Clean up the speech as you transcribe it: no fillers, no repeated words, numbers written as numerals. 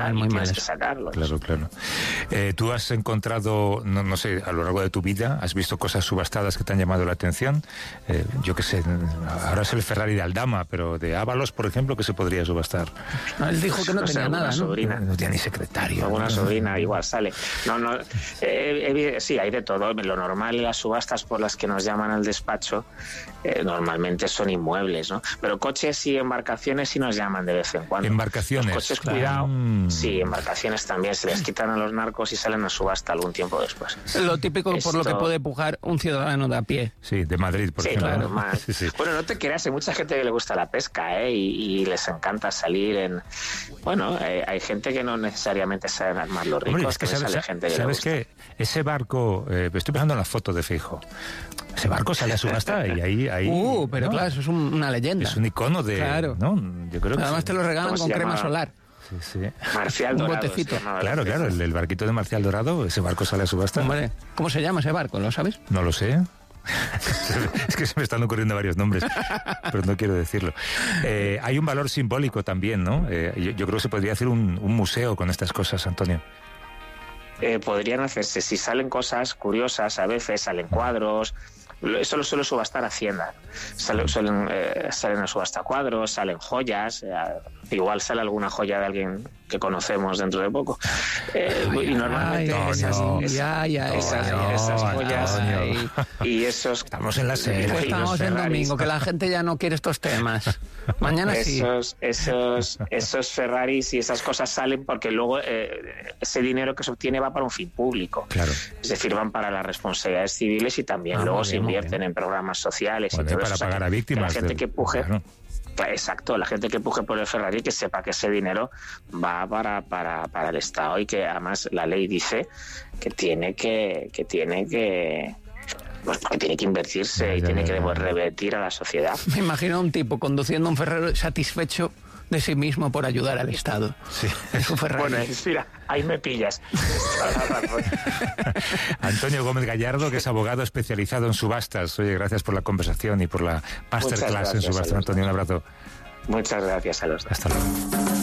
muy tienes mal que sacarlos. Claro. ¿Tú has encontrado, no sé, a lo largo de tu vida, has visto cosas subastadas que te han llamado la atención? Yo qué sé, ahora es el Ferrari de Aldama, pero de Ábalos, por ejemplo, que se podría subastar. No, él dijo que no tenía nada, sobrina. No tiene ni secretario. Alguna sobrina igual sale. Sí, hay de todo. Lo normal en las subastas por las que nos llaman al despacho normalmente son inmuebles, ¿no? Pero coches y embarcaciones sí nos llaman de vez en cuando. ¿Embarcaciones? Los coches, cuidado. Sí, embarcaciones también se les quitan a los narcos y salen a subasta algún tiempo después. Lo típico por lo que puede pujar un ciudadano de a pie. Sí, de Madrid, por ejemplo. Claro, más. Sí. Bueno, no te creas, hay mucha gente que le gusta la pesca, y les encanta salir en... Bueno, hay gente que no necesariamente sabe armar los ricos. Hombre, es que ¿sabes qué? Ese barco, estoy pensando en la foto de Feijóo. Ese barco sale a subasta y ahí pero ¿no? Claro, eso es una leyenda. Es un icono de... Claro. ¿no? Yo creo que además te lo regalan con crema solar. Sí. Marcial Dorado. Un botecito. Claro, el barquito de Marcial Dorado, ese barco sale a subasta. Hombre, ¿cómo se llama ese barco? ¿Lo sabes? No lo sé. Es que se me están ocurriendo varios nombres, pero no quiero decirlo. Hay un valor simbólico también, ¿no? Yo creo que se podría hacer un museo con estas cosas, Antonio. Podrían hacerse, si salen cosas curiosas, a veces salen cuadros. Eso lo suele subastar Hacienda. Salen a subasta cuadros, salen joyas. Igual sale alguna joya de alguien que conocemos dentro de poco. Y normalmente esas joyas y esos... Estamos en la serie. Estamos en domingo, que la gente ya no quiere estos temas. Mañana sí. Esos Ferraris y esas cosas salen porque luego ese dinero que se obtiene va para un fin público. Claro. Es decir, van para las responsabilidades civiles y también luego se invierten en programas sociales. Bueno, y todo para eso. pagar a víctimas. La gente que puje... Claro. Exacto, la gente que puje por el Ferrari, que sepa que ese dinero va para el Estado y que además la ley dice que tiene que invertirse y tiene que revertir a la sociedad. Me imagino a un tipo conduciendo un Ferrari satisfecho de sí mismo por ayudar al Estado. Sí. Es un Ferrari. Bueno, mira, ahí me pillas. Antonio Gómez Gallardo, que es abogado especializado en subastas. Oye, gracias por la conversación y por la masterclass en subastas. Antonio, un abrazo. Muchas gracias a los dos. Hasta luego.